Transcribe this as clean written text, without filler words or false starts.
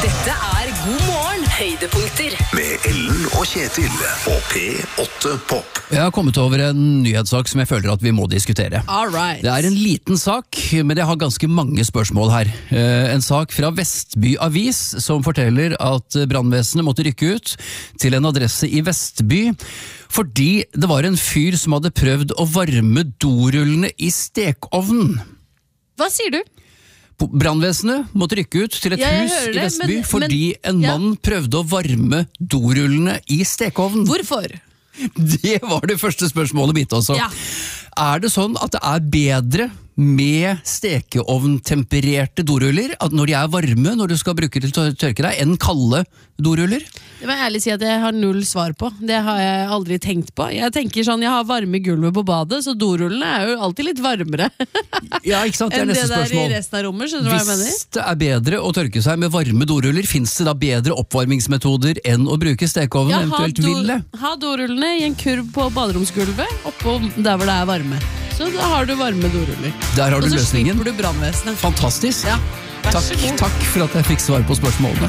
Dette God morgen, høydepunkter. Med Ellen og Kjetil på P8 Pop. Jeg har kommet over en nyhetssak som jeg føler at vi må diskutere. All right. Det en liten sak, men jeg har ganske mange spørsmål her. En sak fra Vestby Avis som forteller at brannvesenet måtte rykke ut til en adresse i Vestby fordi det var en fyr som hadde prøvd å varme dorullene i stekovnen. Hva sier du? Brannvesenet måtte rykke ut til et hus i Vestby fordi en mann prøvde å varme dorullene i stekovnen. Hvorfor? Det var det første spørsmålet mitt også. Ja. Det sånn at det bedre med stekeovntempererte doruller, at når de varme, når du skal bruke til å tørke deg, enn kalde doruller? Det må jeg ærlig si at jeg har null svar på. Det har jeg aldri tenkt på. Jeg tenker sånn, jeg har varme gulvet på badet, så dorullene jo alltid litt varmere. Ja, ikke sant? Det enn neste det der spørsmål. I resten av rommet, skjønner du hva jeg mener? Hvis det bedre å tørke seg med varme doruller, finnes det da bedre oppvarmingsmetoder enn å bruke stekeovnen, eventuelt ville? Ha dorullene I en kurv på baderomsgulvet, oppå der hvor det varme. Så da har du varme doruller. Der har du løsningen. Og så løsningen. slipper du brannvesenet. Fantastisk. Ja, vær så god. Takk for at jeg fikk svar på spørsmålene.